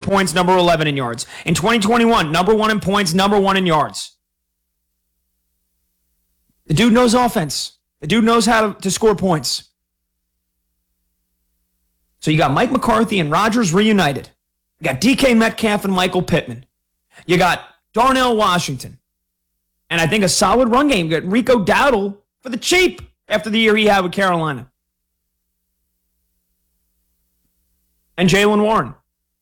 points, number 11 in yards. In 2021, number 1 in points, number 1 in yards. The dude knows offense. The dude knows how to score points. So you got Mike McCarthy and Rodgers reunited. You got DK Metcalf and Michael Pittman. You got Darnell Washington. And I think a solid run game. You got Rico Dowdle for the cheap after the year he had with Carolina. And Jaylen Warren.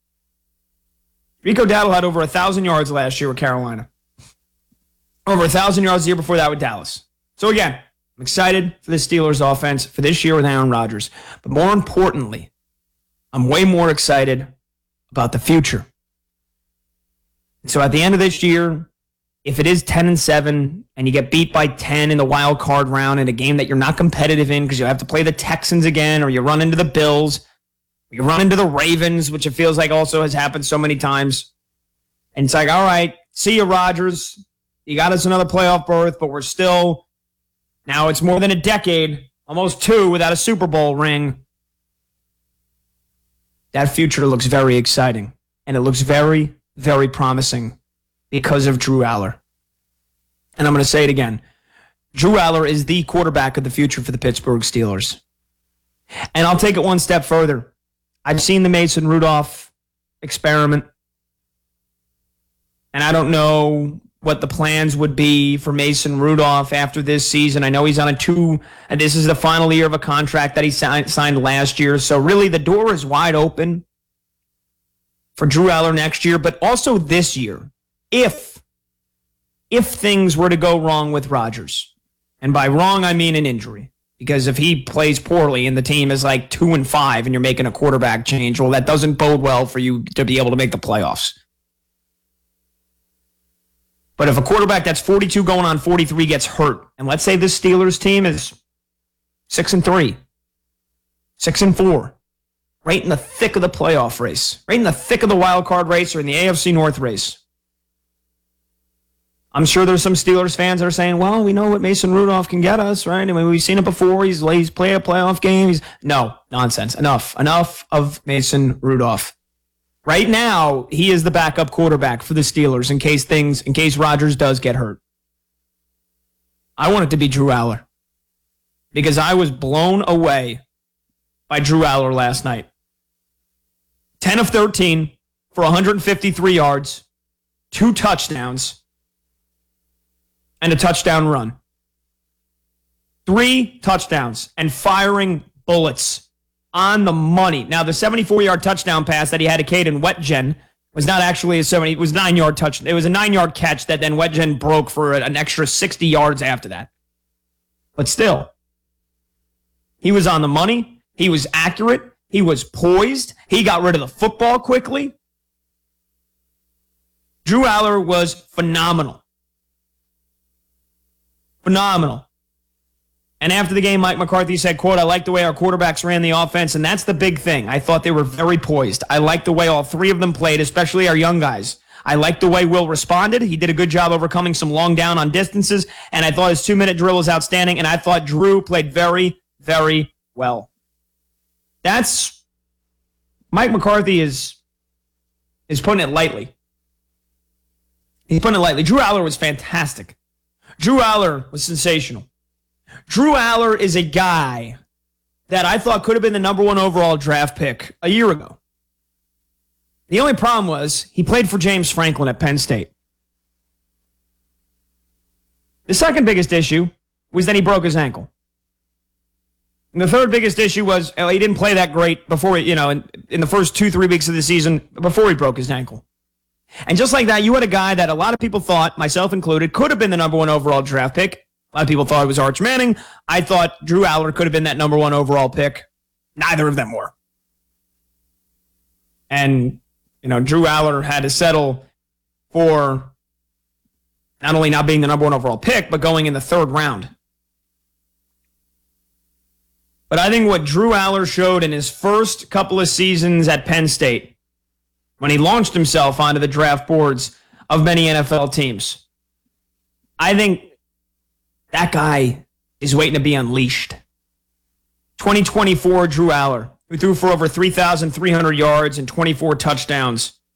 Rico Dowdle had over 1,000 yards last year with Carolina. Over 1,000 yards the year before that with Dallas. So again, I'm excited for the Steelers offense for this year with Aaron Rodgers. But more importantly, I'm way more excited about the future. So at the end of this year, if it is 10-7 and you get beat by 10 in the wild card round in a game that you're not competitive in because you have to play the Texans again, or you run into the Bills, or you run into the Ravens, which it feels like also has happened so many times. And it's like, all right, see you, Rodgers. You got us another playoff berth, but we're still, now it's more than a decade, almost 2 without a Super Bowl ring. That future looks very exciting, and it looks very, very promising because of Drew Aller. And I'm going to say it again. Drew Aller is the quarterback of the future for the Pittsburgh Steelers. And I'll take it one step further. I've seen the Mason Rudolph experiment, and I don't know what the plans would be for Mason Rudolph after this season. I know he's on and this is the final year of a contract that he signed last year. So really the door is wide open for Drew Aller next year, but also this year. If things were to go wrong with Rodgers, and by wrong, I mean an injury, because if he plays poorly and the team is like 2-5 and you're making a quarterback change, well, that doesn't bode well for you to be able to make the playoffs. But if a quarterback that's 42 going on 43 gets hurt, and let's say this Steelers team is 6-3, 6-4, right in the thick of the playoff race, right in the thick of the wild card race or in the AFC North race, I'm sure there's some Steelers fans that are saying, well, we know what Mason Rudolph can get us, right? I mean, we've seen it before. He's played a playoff game. No, nonsense. Enough of Mason Rudolph. Right now, he is the backup quarterback for the Steelers in case Rodgers does get hurt. I want it to be Drew Aller because I was blown away by Drew Aller last night. 10 of 13 for 153 yards, 2 touchdowns, and a touchdown run. 3 touchdowns and firing bullets. On the money. Now, the 74-yard touchdown pass that he had to Caden Wetjen was not actually it was a 9-yard touch. It was a 9-yard catch that then Wetjen broke for an extra 60 yards after that. But still, he was on the money. He was accurate. He was poised. He got rid of the football quickly. Drew Aller was phenomenal. Phenomenal. And after the game, Mike McCarthy said, quote, I like the way our quarterbacks ran the offense, and that's the big thing. I thought they were very poised. I liked the way all 3 of them played, especially our young guys. I liked the way Will responded. He did a good job overcoming some long down on distances, and I thought his 2-minute drill was outstanding, and I thought Drew played very, very well. That's Mike McCarthy is putting it lightly. He's putting it lightly. Drew Aller was fantastic. Drew Aller was sensational. Drew Aller is a guy that I thought could have been the number 1 overall draft pick a year ago. The only problem was he played for James Franklin at Penn State. The second biggest issue was that he broke his ankle. And the third biggest issue was he didn't play that great before, in the first 2-3 weeks of the season before he broke his ankle. And just like that, you had a guy that a lot of people thought, myself included, could have been the number 1 overall draft pick. A lot of people thought it was Arch Manning. I thought Drew Aller could have been that number 1 overall pick. Neither of them were. And, Drew Aller had to settle for not only not being the number 1 overall pick, but going in the 3rd round. But I think what Drew Aller showed in his first couple of seasons at Penn State, when he launched himself onto the draft boards of many NFL teams, I think that guy is waiting to be unleashed. 2024 Drew Aller, who threw for over 3,300 yards and 24 touchdowns.